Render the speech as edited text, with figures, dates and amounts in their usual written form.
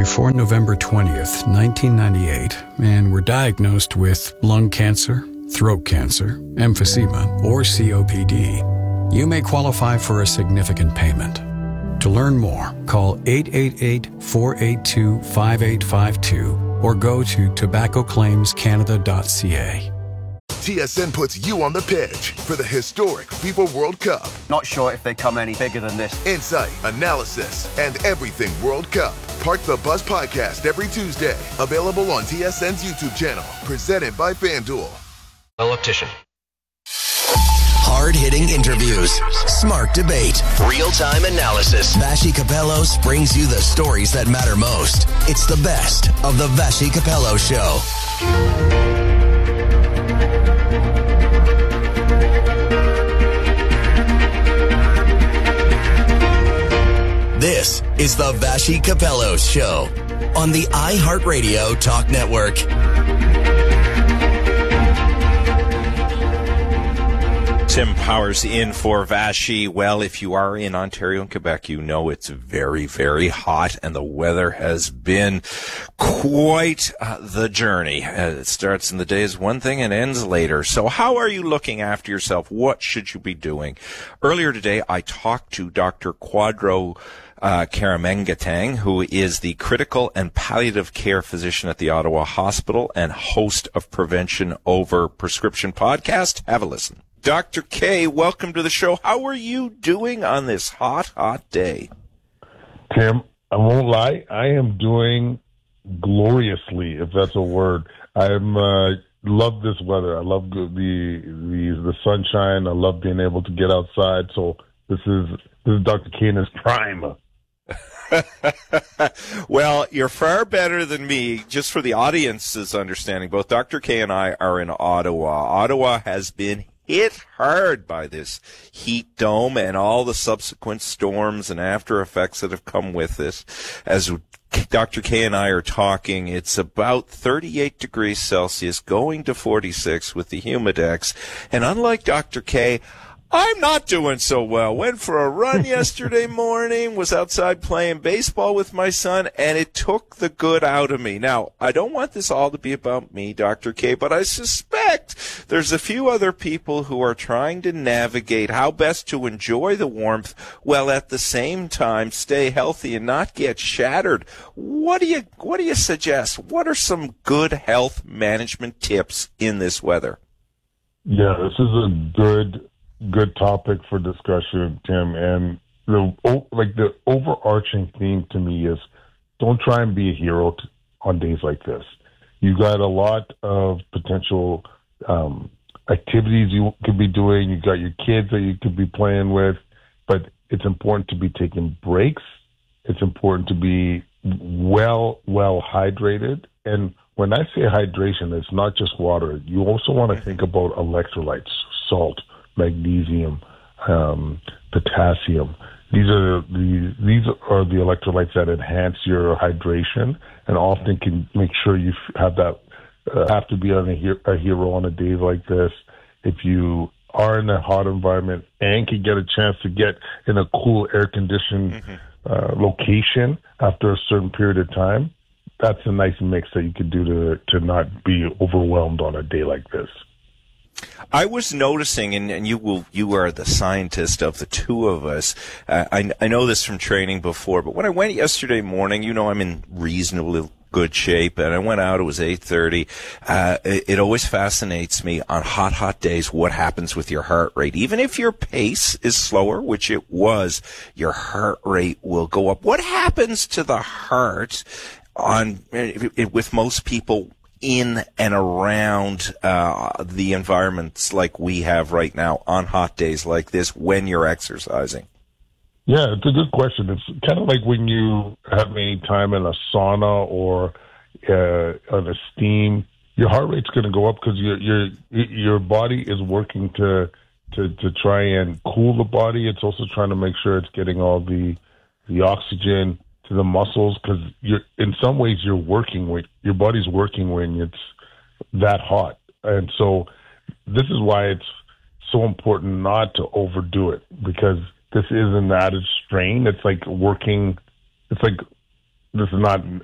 before November 20th, 1998, and were diagnosed with lung cancer, throat cancer, emphysema, or COPD, you may qualify for a significant payment. To learn more, call 888-482-5852 or go to tobaccoclaimscanada.ca. TSN puts you on the pitch for the historic FIFA World Cup. Not sure if they come any bigger than this. Insight, analysis, and everything World Cup. Park the Bus podcast every Tuesday. Available on TSN's YouTube channel. Presented by FanDuel. Optician. Hard-hitting interviews, smart debate, real-time analysis. Vassy Kapelos brings you the stories that matter most. It's the best of the Vassy Kapelos Show. This is the Vassy Kapelos Show on the iHeartRadio Talk Network. Tim Powers in for Vassy. Well, if you are in Ontario and Quebec, you know it's very, very hot, and the weather has been quite the journey. It starts in the day as one thing and ends later. So how are you looking after yourself? What should you be doing? Earlier today, I talked to Dr. Quadro Karamangatang, who is the critical and palliative care physician at the Ottawa Hospital and host of Prevention Over Prescription podcast. Have a listen. Dr. K, welcome to the show. How are you doing on this hot, hot day? Tim, I won't lie. I am doing gloriously, if that's a word. Love this weather. I love the sunshine. I love being able to get outside. So this is Dr. K in his prime. Well, you're far better than me. Just for the audience's understanding, both Dr. K and I are in Ottawa. Ottawa has been hit hard by this heat dome and all the subsequent storms and after effects that have come with this. As Dr. K and I are talking, it's about 38 degrees Celsius, going to 46 with the humidex. And unlike Dr. K, I'm not doing so well. Went for a run yesterday morning, was outside playing baseball with my son, and it took the good out of me. Now, I don't want this all to be about me, Dr. K, but I suspect there's a few other people who are trying to navigate how best to enjoy the warmth while at the same time stay healthy and not get shattered. What do you suggest? What are some good health management tips in this weather? Yeah, this is a good topic for discussion, Tim. And the overarching theme to me is don't try and be a hero on days like this. You got a lot of potential activities you could be doing. You got your kids that you could be playing with, but it's important to be taking breaks. It's important to be well hydrated. And when I say hydration, it's not just water. You also want to think about electrolytes, salt, magnesium, potassium. These are the electrolytes that enhance your hydration and often can make sure you have to be on a hero on a day like this. If you are in a hot environment and can get a chance to get in a cool air-conditioned location after a certain period of time, that's a nice mix that you could do to not be overwhelmed on a day like this. I was noticing, and you are the scientist of the two of us. I know this from training before, but when I went yesterday morning, I'm in reasonably good shape, and I went out. It was 8:30. It always fascinates me on hot days what happens with your heart rate. Even if your pace is slower, which it was, your heart rate will go up. What happens to the heart with most people in and around the environments like we have right now on hot days like this when you're exercising? Yeah, it's a good question. It's kind of like when you have any time in a sauna or on a steam, your heart rate's going to go up because your body is working to try and cool the body. It's also trying to make sure it's getting all the oxygen to the muscles, because in some ways your body's working when it's that hot. And so this is why it's so important not to overdo it, because this is an added strain. It's like this is not